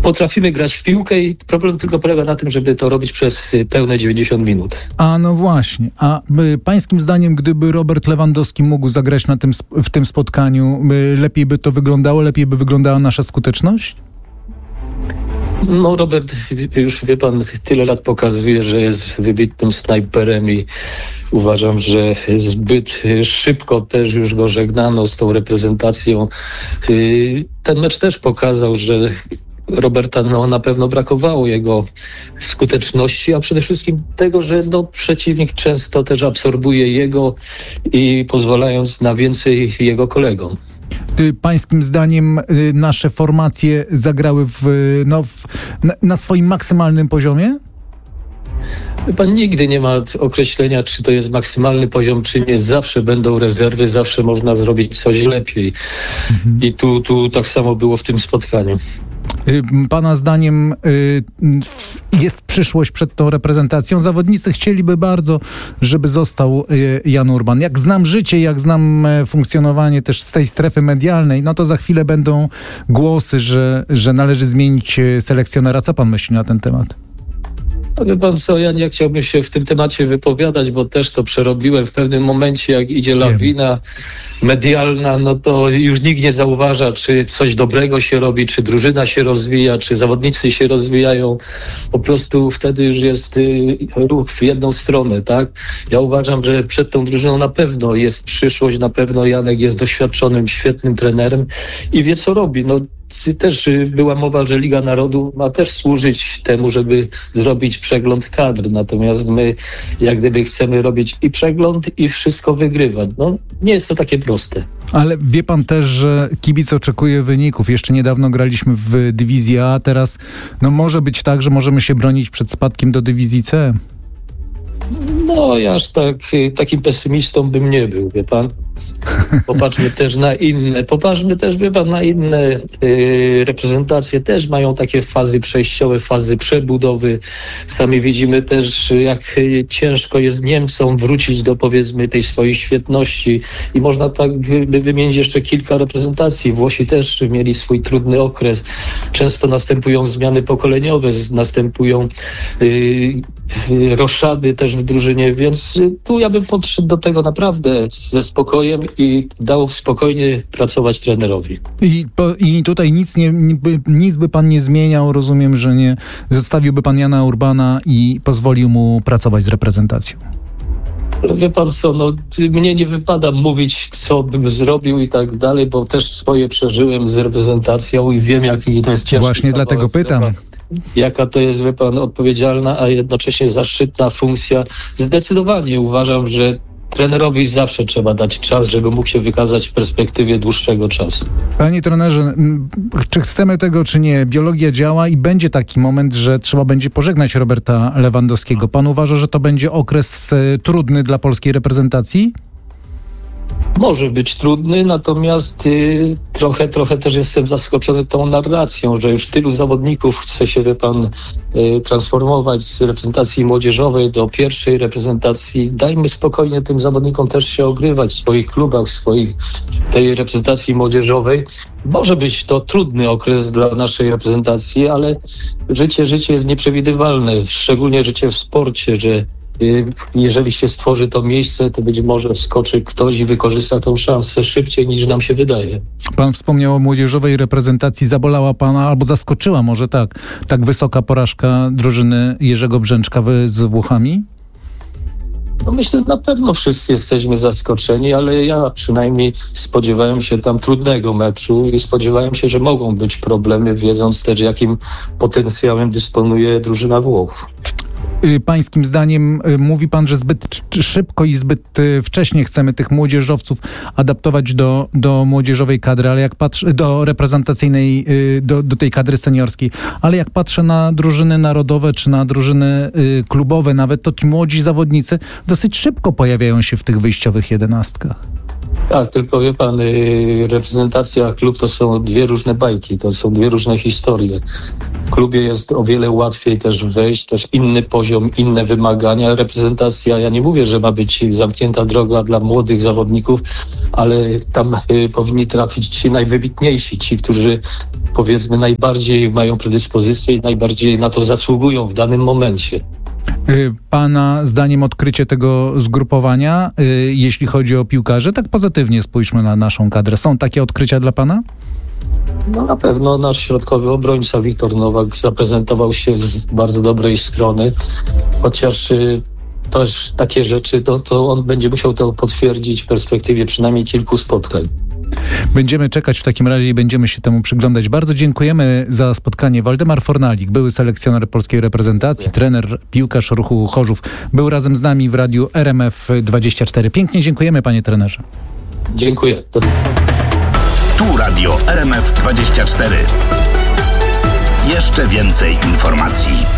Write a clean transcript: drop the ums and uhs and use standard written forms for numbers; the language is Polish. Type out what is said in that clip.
potrafimy grać w piłkę i problem tylko polega na tym, żeby to robić przez pełne 90 minut. A no właśnie. A pańskim zdaniem, gdyby Robert Lewandowski mógł zagrać w tym spotkaniu, lepiej by to wyglądało? Lepiej by wyglądała nasza skuteczność? No Robert, już wie pan, tyle lat pokazuje, że jest wybitnym snajperem i uważam, że zbyt szybko też już go żegnano z tą reprezentacją. Ten mecz też pokazał, że Roberta na pewno brakowało jego skuteczności, a przede wszystkim tego, że przeciwnik często też absorbuje jego i pozwalając na więcej jego kolegom. Pańskim zdaniem nasze formacje zagrały na swoim maksymalnym poziomie? Pan nigdy nie ma określenia, czy to jest maksymalny poziom, czy nie. Zawsze będą rezerwy, zawsze można zrobić coś lepiej. I tu tak samo było w tym spotkaniu. Pana zdaniem jest przyszłość przed tą reprezentacją? Zawodnicy chcieliby bardzo, żeby został Jan Urban. Jak znam życie, jak znam funkcjonowanie też z tej strefy medialnej, no to za chwilę będą głosy, że należy zmienić selekcjonera. Co pan myśli na ten temat? Wie pan co, ja nie chciałbym się w tym temacie wypowiadać, bo też to przerobiłem w pewnym momencie, jak idzie lawina medialna, no to już nikt nie zauważa, czy coś dobrego się robi, czy drużyna się rozwija, czy zawodnicy się rozwijają. Po prostu wtedy już jest ruch w jedną stronę, tak? Ja uważam, że przed tą drużyną na pewno jest przyszłość, na pewno Janek jest doświadczonym, świetnym trenerem i wie, co robi. No, też była mowa, że Liga Narodów ma też służyć temu, żeby zrobić przegląd kadr. Natomiast my jak gdyby chcemy robić i przegląd, i wszystko wygrywać. No, nie jest to takie proste. Ale wie pan też, że kibic oczekuje wyników. Jeszcze niedawno graliśmy w dywizji A, teraz może być tak, że możemy się bronić przed spadkiem do dywizji C. No, ja aż takim pesymistą bym nie był, wie pan. Popatrzmy też, wie pan, na inne reprezentacje też mają takie fazy przejściowe, fazy przebudowy. Sami widzimy też, jak ciężko jest Niemcom wrócić do, powiedzmy, tej swojej świetności i można tak wymienić jeszcze kilka reprezentacji. Włosi też mieli swój trudny okres. Często następują zmiany pokoleniowe, następują roszady też w drużynie, więc tu ja bym podszedł do tego naprawdę ze spokojem i dał spokojnie pracować trenerowi. I tutaj nic by pan nie zmieniał, rozumiem, że nie zostawiłby pan Jana Urbana i pozwolił mu pracować z reprezentacją. Wie pan co, mnie nie wypada mówić, co bym zrobił i tak dalej, bo też swoje przeżyłem z reprezentacją i wiem, jaki to jest ciężki. Właśnie dlatego pytam. Jaka to jest, wie pan, odpowiedzialna, a jednocześnie zaszczytna funkcja. Zdecydowanie uważam, że trenerowi zawsze trzeba dać czas, żeby mógł się wykazać w perspektywie dłuższego czasu. Panie trenerze, czy chcemy tego, czy nie, biologia działa i będzie taki moment, że trzeba będzie pożegnać Roberta Lewandowskiego. Pan uważa, że to będzie okres trudny dla polskiej reprezentacji? Może być trudny, natomiast trochę też jestem zaskoczony tą narracją, że już tylu zawodników chce się, wie pan, transformować z reprezentacji młodzieżowej do pierwszej reprezentacji. Dajmy spokojnie tym zawodnikom też się ogrywać w swoich klubach, tej reprezentacji młodzieżowej. Może być to trudny okres dla naszej reprezentacji, ale życie jest nieprzewidywalne, szczególnie życie w sporcie, że jeżeli się stworzy to miejsce, to być może wskoczy ktoś i wykorzysta tą szansę szybciej niż nam się wydaje. Pan wspomniał o młodzieżowej reprezentacji. Zabolała pana, albo zaskoczyła może tak wysoka porażka drużyny Jerzego Brzęczka z Włochami? Myślę, na pewno wszyscy jesteśmy zaskoczeni, ale ja przynajmniej spodziewałem się tam trudnego meczu i spodziewałem się, że mogą być problemy, wiedząc też, jakim potencjałem dysponuje drużyna Włochów. Pańskim zdaniem mówi pan, że zbyt szybko i zbyt wcześnie chcemy tych młodzieżowców adaptować do młodzieżowej kadry, ale jak patrzę do reprezentacyjnej, do tej kadry seniorskiej, ale jak patrzę na drużyny narodowe czy na drużyny klubowe nawet, to ci młodzi zawodnicy dosyć szybko pojawiają się w tych wyjściowych jedenastkach. Tak, tylko wie pan, reprezentacja, klub to są dwie różne bajki, to są dwie różne historie. W klubie jest o wiele łatwiej też wejść, też inny poziom, inne wymagania. Reprezentacja, ja nie mówię, że ma być zamknięta droga dla młodych zawodników, ale tam powinni trafić ci najwybitniejsi, ci, którzy powiedzmy najbardziej mają predyspozycję i najbardziej na to zasługują w danym momencie. Pana zdaniem odkrycie tego zgrupowania, jeśli chodzi o piłkarzy, tak pozytywnie spójrzmy na naszą kadrę. Są takie odkrycia dla pana? No na pewno nasz środkowy obrońca Wiktor Nowak zaprezentował się z bardzo dobrej strony, chociaż też takie rzeczy to on będzie musiał to potwierdzić w perspektywie przynajmniej kilku spotkań. Będziemy czekać w takim razie i będziemy się temu przyglądać. Bardzo dziękujemy za spotkanie. Waldemar Fornalik, były selekcjoner polskiej reprezentacji, trener, piłkarz Ruchu Chorzów, był razem z nami w radiu RMF24. Pięknie dziękujemy, panie trenerze. Dziękuję. Tu radio RMF24. Jeszcze więcej informacji.